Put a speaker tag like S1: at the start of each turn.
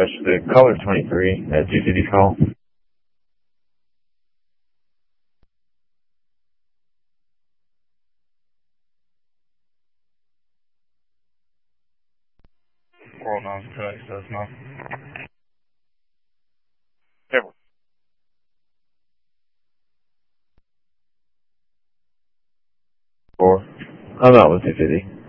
S1: much for the caller 23 at 250 call.
S2: World on text does not.
S1: Four. I'm out with 250.